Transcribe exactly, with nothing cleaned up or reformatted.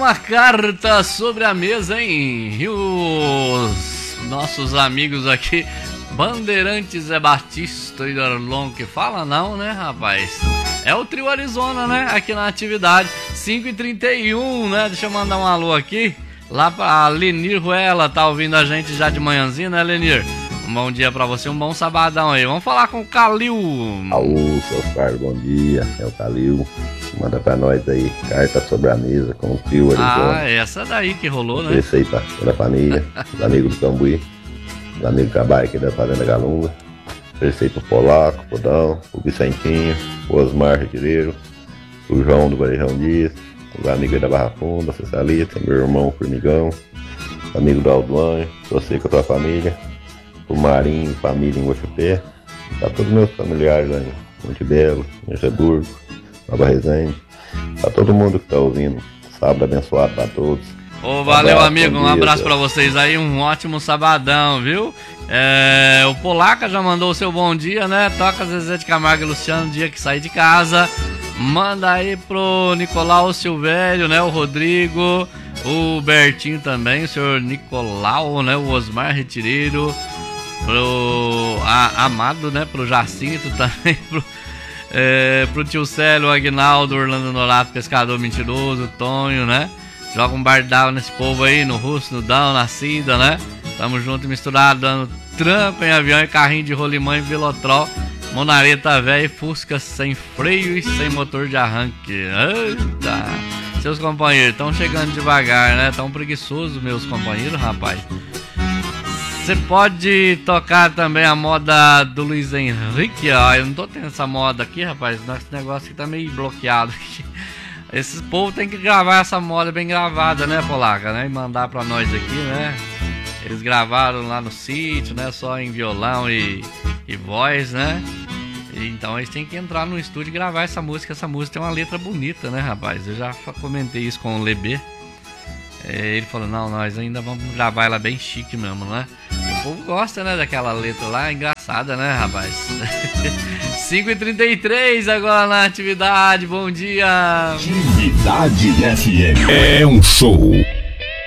uma carta sobre a mesa, hein? E os nossos amigos aqui, Bandeirantes é Batista e Darlon, que fala não, né, rapaz? É o trio Arizona, né? Aqui na atividade, cinco e trinta e um, né? Deixa eu mandar um alô aqui, lá pra Lenir Ruela, tá ouvindo a gente já de manhãzinha, né, Lenir? Um bom dia pra você, um bom sabadão aí. Vamos falar com o Calil. Alô, seu Carlos, bom dia. É o Calil. Manda pra nós aí, carta sobre a mesa com o trio Arizona. Ah, essa daí que rolou, né? Esse aí pra toda a família, os amigos do Cambuí, os amigos que trabalham aqui da Fazenda Galunga. Esse aí pro Polaco, pro Dão, pro Vicentinho, pro Osmar Retireiro, pro João do Varejão Dias, os amigos aí da Barra Funda, Cessalita, meu irmão Formigão, amigo do Aldoanho, você com a tua família. O Marinho, família em Guaxupé, tá todos meus familiares aí, Monte Belo, Merceburgo, Nova Resende, tá todo mundo que tá ouvindo, sábado abençoado pra todos. Ô, oh, valeu, abraço, amigo, um abraço dia, pra vocês aí, um ótimo sabadão, viu? É, o Polaca já mandou o seu bom dia, né? Toca Zezé de Camargo e Luciano, dia que sair de casa. Manda aí pro Nicolau Silvério, né? O Rodrigo, o Bertinho também, o senhor Nicolau, né? O Osmar Retireiro. Pro a, Amado, né? Pro Jacinto também. Pro, é, pro tio Célio, o Aguinaldo, Orlando Norato, Pescador Mentiroso, Tonho, né? Joga um bardal nesse povo aí, no Russo, no Dão, na Cida, né? Tamo junto, misturado, dando trampo em avião e carrinho de rolimã e velotrol. Monareta velha e Fusca sem freio e sem motor de arranque. Eita! Seus companheiros estão chegando devagar, né? Tão preguiçosos, meus companheiros, rapaz. Você pode tocar também a moda do Luiz Henrique, ó. Eu não tô tendo essa moda aqui, rapaz. Esse negócio aqui tá meio bloqueado aqui. Esses povos tem que gravar essa moda bem gravada, né, Polaca, né? E mandar pra nós aqui, né? Eles gravaram lá no sítio, né? Só em violão e, e voz, né? E, então eles têm que entrar no estúdio e gravar essa música. Essa música tem uma letra bonita, né, rapaz? Eu já comentei isso com o Lebê. Ele falou, não, nós ainda vamos gravar ela bem chique mesmo, né? O povo gosta, né, daquela letra lá, engraçada, né, rapaz? cinco e trinta e três agora na atividade, bom dia! Atividade F M é um show